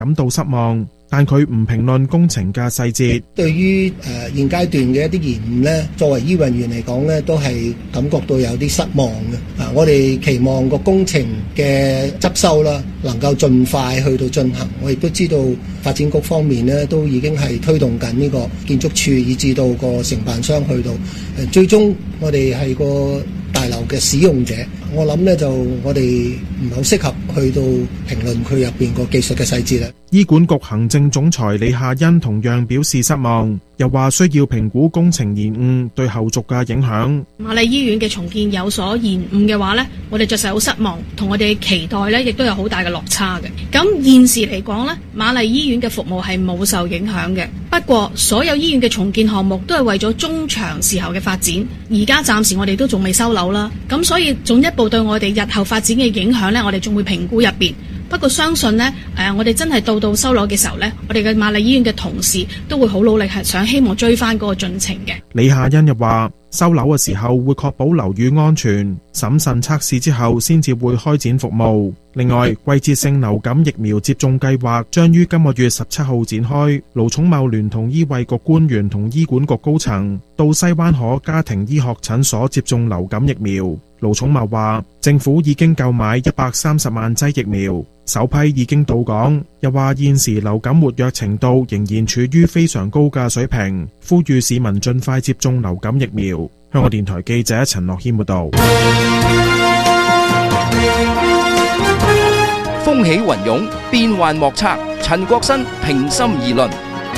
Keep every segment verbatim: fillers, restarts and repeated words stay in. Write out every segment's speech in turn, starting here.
感到失望，但佢唔評論工程嘅細節。 對於誒、呃、現階段嘅一啲延誤呢，作為醫運員嚟講呢，都係感覺到有啲失望嘅。啊，我哋期望個工程嘅執修啦，能夠盡快去到進行。我亦都知道發展局方面呢，都已經係推動緊呢個建築署，以至到個承辦商去到誒、呃，最終我哋係個大樓嘅使用者。我諗呢，就我哋唔係好適合去到評論佢入邊個技術嘅細節啦。 醫管局行政總裁李夏茵同樣表示失望，又話需要評估工程延誤對後續嘅影響。 瑪麗醫院嘅重建有所延誤嘅話呢，我哋着實好失望，同我哋期待呢亦都有好大嘅落差嘅。咁現時嚟講呢，瑪麗醫院嘅服務係冇受影響嘅。不過所有醫院嘅重建項目都係為咗中長時候嘅發展，而家暫時我哋都仲未收樓啦。咁所以進一步對我哋日後發展嘅影響呢，我哋仲會評估入邊。不過相信呢，誒、呃，我哋真係到到收樓嘅時候呢，我哋嘅瑪麗醫院嘅同事都會好努力，係想希望追翻嗰個進程嘅。 李夏茵又話，收樓嘅時候會確保樓宇安全，審慎測試之後先至會開展服務。另外，季節性流感疫苗接種計劃將於今個月十七號展開。盧寵茂聯同醫衛局官員同醫管局高層到西灣河家庭醫學診所接種流感疫苗。盧寵茂話，政府已經購買一百三十萬劑疫苗，首批已經到港。又話現時流感活躍程度仍然處於非常高嘅水平，呼籲市民盡快接種流感疫苗。香港電台記者陳樂謙報道。 風起雲湧，變幻莫測。陳國新平心而論。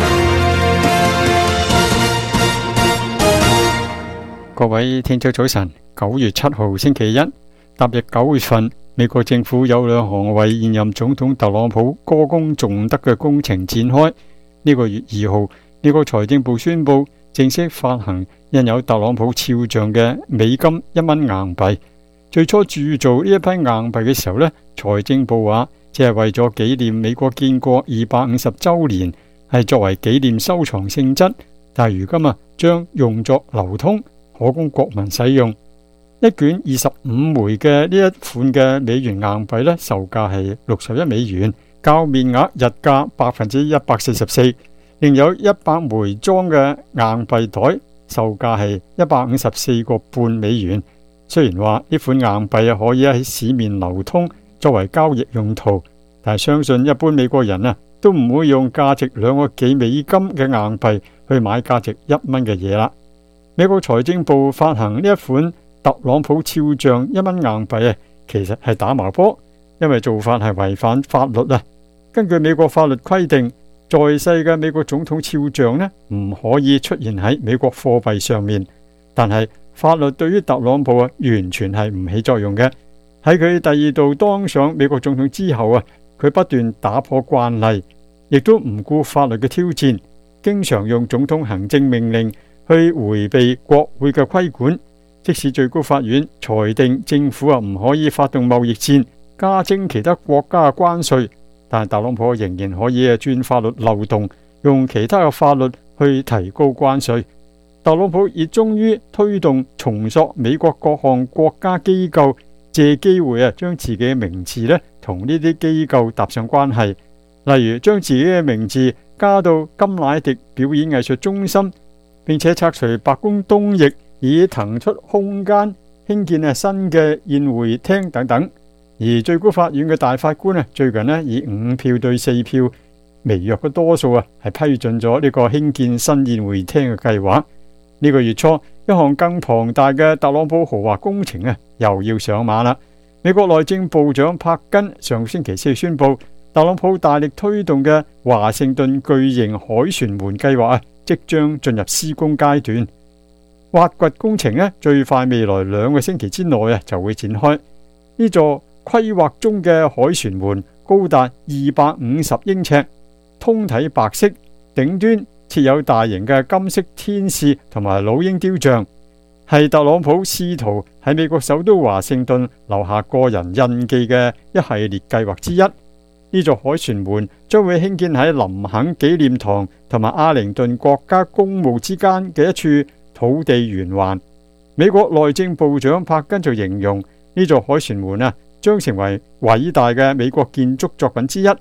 各位聽眾早晨，九月七號星期一，踏入九月份，美國政府有兩項為現任總統特朗普歌功頌德嘅工程展開。呢個月二號，美國財政部宣布正式發行印有特朗普肖像嘅美金一蚊硬幣。最初鑄造呢一批硬幣嘅時候呢，財政部話只係為咗紀念美國建國二百五十週年，係作為紀念收藏性質。但係如今啊，將用作流通，可供國民使用。一卷二十五枚嘅呢一款嘅美元硬幣呢，售價係六十一美元，較面額日價百分之一百四十四。另有一百枚裝嘅硬幣袋，售價係一百五十四個半美元。雖然話呢款硬幣可以喺市面流通作為交易用途，但係相信一般美國人啊都唔會用價值兩個幾美金嘅硬幣去買價值一蚊嘅嘢啦。美國財政部發行呢一款特朗普肖像一蚊硬幣啊，其實係打麻波，因為做法係違反法律啊。根據美國法律規定，在世嘅美國總統肖像呢唔可以出現喺美國貨幣上面，但係法律對於特朗普啊完全係唔起作用嘅。喺佢第二度當上美國總統之後啊，佢不斷打破慣例，亦都唔顧法律嘅挑戰，經常用總統行政命令去回避國會嘅規管。即使最高法院裁定政府啊唔可以發動貿易戰，加徵其他國家嘅關稅，但係特朗普仍然可以啊鑽法律漏洞，用其他嘅法律去提高關稅。特朗普亦終於推動重塑美國各項國家機構，借機會啊將自己嘅名字呢同呢啲機構搭上關係，例如將自己嘅名字加到甘迺迪表演藝術中心，並且拆除白宮東翼，以騰出空間興建啊新嘅宴會廳等等。而最高法院嘅大法官啊最近呢以五票對四票微弱嘅多數啊係批准咗呢個興建新宴會廳嘅計劃。呢個月初，一項更龐大嘅特朗普豪華工程啊，又要上馬啦。美國內政部長柏根上星期四宣布，特朗普大力推動嘅華盛頓巨型凱旋門計劃啊，即將進入施工階段。挖掘工程呢，最快未來兩個星期之內啊，就會展開。呢座規劃中嘅凱旋門高達二百五十英尺，通體白色，頂端設有大型嘅金色天使同埋老鷹雕像，係特朗普試圖喺美國首都華盛頓留下個人印記嘅一系列計劃之一。呢座凱旋門將會興建喺林肯紀念堂同埋阿靈頓國家公墓之間嘅一處土地圓環。美國內政部長柏根就形容呢座凱旋門啊，將成為偉大嘅美國建築作品之一，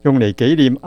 用嚟紀念